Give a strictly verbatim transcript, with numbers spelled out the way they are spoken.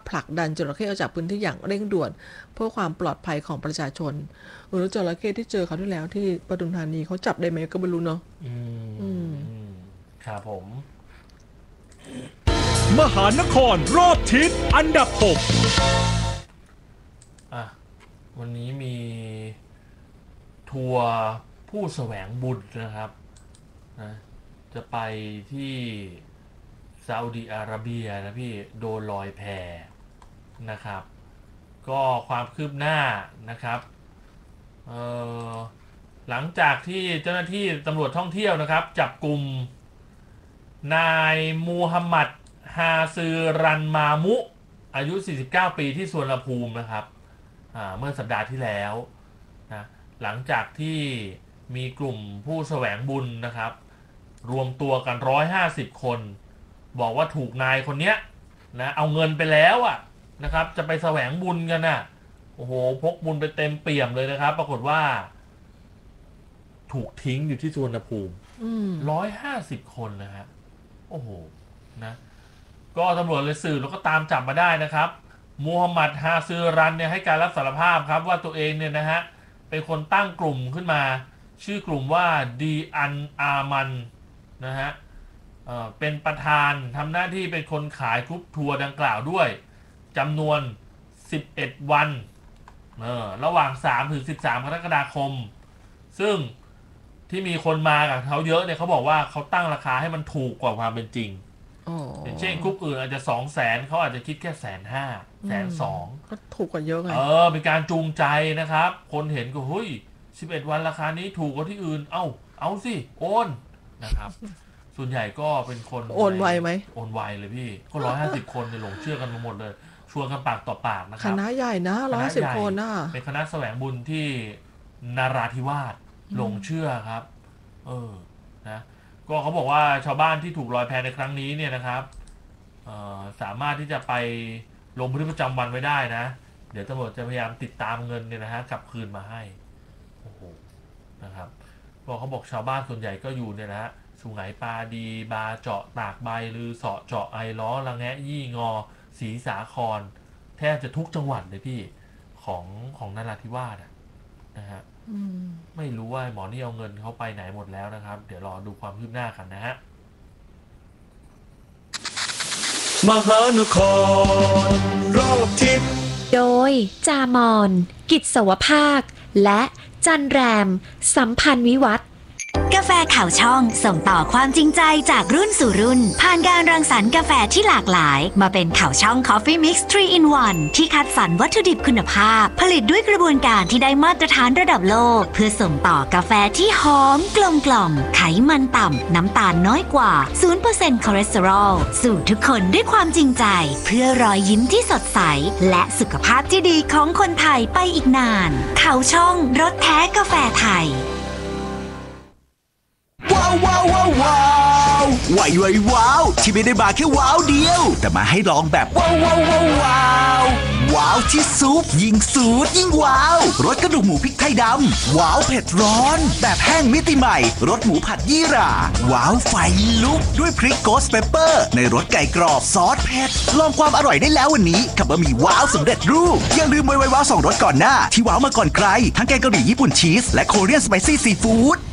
ผลักดันจระเข้ออกจากพื้นที่อย่างเร่งด่วนเพื่อความปลอดภัยของประชาชนเออจระเข้ที่เจอเขาที่แล้วที่ปทุมธานีเขาจับได้ไหมก็ไม่รู้เนาะอืมอืมครับผมมหานครรอบทิศอันดับหกอ่ะวันนี้มีทัวร์ผู้แสวงบุญนะครับนะจะไปที่ซาอุดิอาระเบียนะพี่โดนลอยแพนะครับก็ความคืบหน้านะครับเอ่อหลังจากที่เจ้าหน้าที่ตำรวจท่องเที่ยวนะครับจับกลุ่มนายมูฮัมหมัดฮาซือรันมามุอายุสี่สิบเก้าปีที่สุวรรณภูมินะครับเมื่อสัปดาห์ที่แล้วนะหลังจากที่มีกลุ่มผู้แสวงบุญนะครับรวมตัวกันหนึ่งร้อยห้าสิบคนบอกว่าถูกนายคนเนี้ยนะเอาเงินไปแล้วอ่ะนะครับจะไปแสวงบุญกันน่ะโอ้โหพกบุญไปเต็มเปี่ยมเลยนะครับปรากฏว่าถูกทิ้งอยู่ที่สุวรรณภูมิร้อยห้าสิบคนนะฮะโอ้โหนะก็ตำรวจเลยสืบแล้วก็ตามจับมาได้นะครับมูฮัมหมัดฮาซือรันเนี่ยให้การรับสารภาพครับว่าตัวเองเนี่ยนะฮะเป็นคนตั้งกลุ่มขึ้นมาชื่อกลุ่มว่าดีอันอามันนะฮะเอ่อเป็นประธานทำหน้าที่เป็นคนขายกรุ๊ปทัวร์ดังกล่าวด้วยจำนวนสิบเอ็ดวันเออระหว่างสามถึงสิบสามกรกฎาคมซึ่งที่มีคนมากับเขาเยอะเนี่ยเขาบอกว่าเขาตั้งราคาให้มันถูกกว่าความเป็นจริงอย่างเช่นกรุ๊ปอื่นอาจจะสองแสนเขาอาจจะคิดแค่แสนห้าแสนสองก็ถูกกว่าเยอะไงเออเป็นการจูงใจนะครับคนเห็นก็เฮ้ยสิบเอ็ดวันราคานี้ถูกกว่าที่อื่นเอ้าเอาสิโอนนะครับส่วนใหญ่ก็เป็นคนโอนไวไหมโอนไวเลยพี่ก็ร้อยห้าสิบคนเนี่ยหลงเชื่อกันมาหมดเลยชวนกันปากต่อปากนะครับคณะใหญ่นะร้อยสิบคนนะเป็นคณะแสวงบุญที่นราธิวาสหลงเชื่อครับเออนะก็เขาบอกว่าชาวบ้านที่ถูกลอยแพในครั้งนี้เนี่ยนะครับสามารถที่จะไปลงบันทึกประจำวันไว้ได้นะเดี๋ยวตำรวจจะพยายามติดตามเงินเนี่ยนะฮะกลับคืนมาให้โอ้โหนะครับก็เขาบอกชาวบ้านส่วนใหญ่ก็อยู่เนี่ยนะฮะสุไหงปาดีบาเจาะตากใบลือเสาะเจาะไอล้อละแงะยี่งอศรีสาครแทบจะทุกจังหวัดเลยพี่ของของนราธิวาสนะฮะไม่รู้ว่าหมอนี่เอาเงินเขาไปไหนหมดแล้วนะครับเดี๋ยวรอดูความคืบหน้ากันนะฮะมหานครรอบทิศโดยจามอนกิจสวภาคและจันแรมสัมพันธ์วิวัฒน์กาแฟข่าวช่องส่งต่อความจริงใจจากรุ่นสู่รุ่นผ่านการรังสรรค์กาแฟที่หลากหลายมาเป็นข่าวช่อง Coffee Mix ทรี in วัน ที่คัดสรรวัตถุดิบคุณภาพผลิตด้วยกระบวนการที่ได้มาตรฐานระดับโลกเพื่อส่งต่อกาแฟที่หอมกลมกล่อมไขมันต่ำน้ำตาลน้อยกว่า ศูนย์เปอร์เซ็นต์ คอเลสเตอรอลสู่ทุกคนด้วยความจริงใจเพื่อรอยยิ้มที่สดใสและสุขภาพที่ดีของคนไทยไปอีกนานข่าวช่องรสแท้กาแฟไทยว้าวว้าวว้าวว้าวว้าวว้าวที่ไม่ได้มาแค่ว้าวเดียวแต่มาให้ลองแบบว้าวว้าวว้าวว้าวว้าวที่ซุปยิ่งสูดยิ่งว้าวรสกระดูกหมูพริกไทยดำว้าวเผ็ดร้อนแบบแห้งมิติใหม่รสหมูผัดยี่หร่าว้าวไฟลุกด้วยพริกโกสเปปเปอร์ในรสไก่กรอบซอสเผ็ดลองความอร่อยได้แล้ววันนี้กับบะหมี่ว้าวสำเร็จรูปอย่าลืมไว้ไว้ว้าวสองรสก่อนหน้าที่ว้าวมาก่อนใครทั้งแกงกะหรี่ญี่ปุ่นชีสและโคเรียนสไปซี่ซีฟู้ด